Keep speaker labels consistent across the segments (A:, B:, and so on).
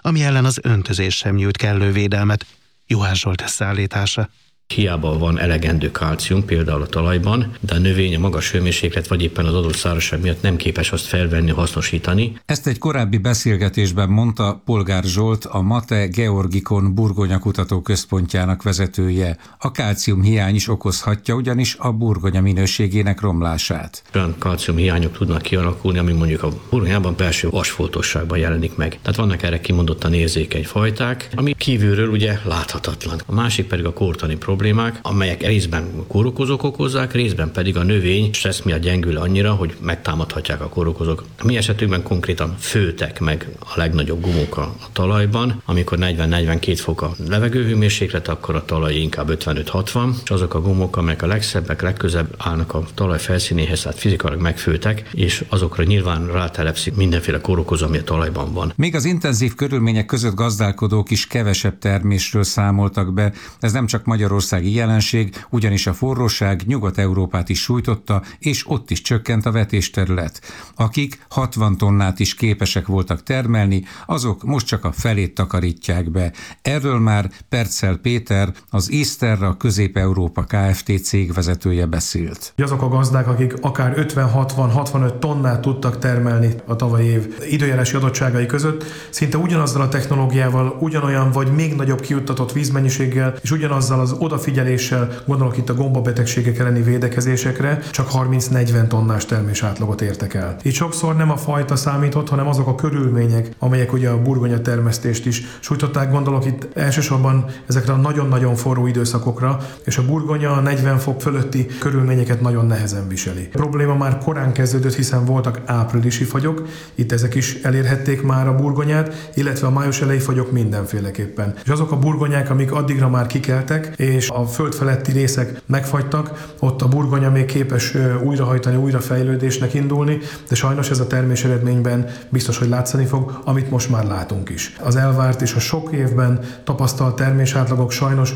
A: ami ellen az öntözés sem nyújt kellő védelmet. Juhász Zsolt összeállítása.
B: Hiába van elegendő kalcium például a talajban, de a növény a magas hőmérséklet vagy éppen az adott szárazság miatt nem képes azt felvenni, hasznosítani.
C: Ezt egy korábbi beszélgetésben mondta Polgár Zsolt, a Mate Georgikon Burgonya Kutatóközpontjának vezetője. A kalcium hiány is okozhatja ugyanis a burgonya minőségének romlását.
B: Olyan kalcium hiányok tudnak kialakulni, ami mondjuk a burgonyában belső vasfoltosságban jelenik meg. Tehát vannak erre kimondottan érzékeny fajták, ami kívülről ugye láthatatlan. A másik pedig a kórtani problémák, amelyek részben kórokozók okozzák, részben pedig a növény stressz miatt gyengül annyira, hogy megtámadhatják a kórokozók. A mi esetünkben konkrétan főtek meg a legnagyobb gumók a talajban, amikor 40-42 fok a levegőhőmérséklet, akkor a talaj inkább 55-60, és azok a gumók, amelyek a legszebbek, legközebb állnak a talaj felszínéhez, tehát fizikailag megfőtek, és azokra nyilván rátelepszik mindenféle kórokozó, ami a talajban van.
C: Még az intenzív körülmények között gazdálkodók is kevesebb termésről számoltak be. Ez nem csak magyarországi jelenség, ugyanis a forróság Nyugat-Európát is sújtotta, és ott is csökkent a vetésterület. Akik 60 tonnát is képesek voltak termelni, azok most csak a felét takarítják be. Erről már Perccel Péter, az Easterra Közép-Európa Kft. Cég vezetője beszélt.
D: Azok a gazdák, akik akár 50-60-65 tonnát tudtak termelni a tavalyi év időjárási adottságai között, szinte ugyanazzal a technológiával, ugyanolyan vagy még nagyobb kijuttatott vízmennyiséggel, és ugyanazzal az odafigyeléssel, gondolok itt a gombabetegségek elleni védekezésekre, csak 30-40 tonnás termés átlagot értek el. Itt sokszor nem a fajta számított, hanem azok a körülmények, amelyek ugye a burgonya termesztést is sújtották, gondolok itt elsősorban ezekre a nagyon-nagyon forró időszakokra, és a burgonya a 40 fok fölötti körülményeket nagyon nehezen viseli. A probléma már korán kezdődött, hiszen voltak áprilisi fagyok, itt ezek is elérhették már a burgonyát, illetve a május elejé fagyok mindenféleképpen. És azok a burgonyák, amik addigra már kikeltek, és a föld feletti részek megfagytak, ott a burgonya még képes újrahajtani, újrafejlődésnek indulni, de sajnos ez a termés eredményben biztos, hogy látszani fog, amit most már látunk is. Az elvárt és a sok évben tapasztalt termésátlagok sajnos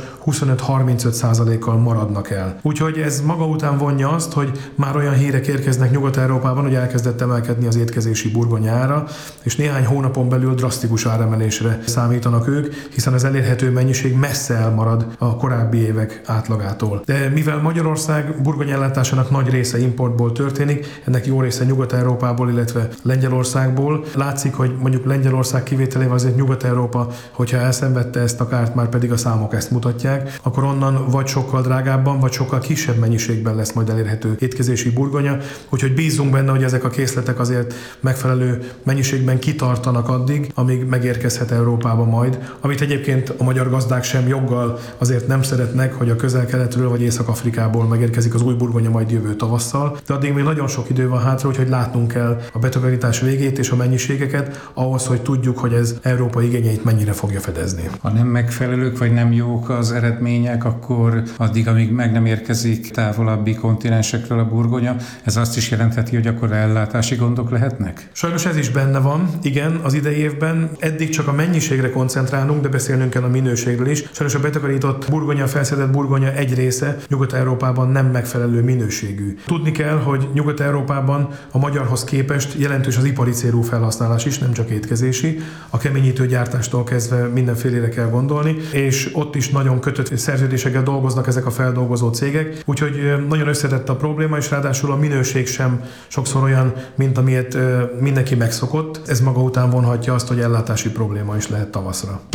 D: 25-35%-kal maradnak el. Úgyhogy ez maga után vonja azt, hogy már olyan hírek érkeznek Nyugat-Európában, hogy elkezdett emelkedni az étkezési burgonya ára, és néhány hónapon belül drasztikus áremelésre számítanak ők, hiszen az elérhető mennyiség messze elmarad a korábbi évek átlagától. De mivel Magyarország burgonyellátásának nagy része importból történik, ennek jó része Nyugat-Európából, illetve Lengyelországból, látszik, hogy mondjuk Lengyelország kivételével azért Nyugat-Európa, hogyha elszenvedte ezt a kárt, már pedig a számok ezt mutatják, akkor onnan vagy sokkal drágábban, vagy sokkal kisebb mennyiségben lesz majd elérhető étkezési burgonya, úgyhogy bízunk benne, hogy ezek a készletek azért megfelelő mennyiségben kitartanak addig, amíg megérkezhet Európába majd, amit egyébként a magyar gazdák sem joggal azért nem szeretnek, hogy a Közel-Keletről vagy Észak-Afrikából megérkezik az új burgonya majd jövő tavasszal, de addig még nagyon sok idő van hátra, úgyhogy látnunk kell a betakarítás végét és a mennyiségeket ahhoz, hogy tudjuk, hogy ez Európa igényeit mennyire fogja fedezni.
C: Ha nem megfelelők vagy nem jók az eredmények, akkor addig, amíg meg nem érkezik távolabbi kontinensekről a burgonya, ez azt is jelentheti, hogy akkor ellátási gondok lehetnek?
D: Sajnos ez is benne van, igen, az idei évben eddig csak a mennyiségre koncentrálunk, de beszélnünk kell a minőségről is. Sajnos a betakarított burgonya, a felszedett burgonya egy része Nyugat-Európában nem megfelelő minőségű. Tudni kell, hogy Nyugat-Európában a magyarhoz képest jelentős az ipari célú felhasználás is, nem csak étkezési. A keményítő gyártástól kezdve mindenfélére kell gondolni, és ott is nagyon kötött szerződésekkel dolgoznak ezek a feldolgozó cégek, úgyhogy nagyon összetett a probléma, és ráadásul a minőség sem sokszor olyan, mint amilyet mindenki megszokott. Ez maga után vonhatja azt, hogy ellátási probléma is lehet tavaszra.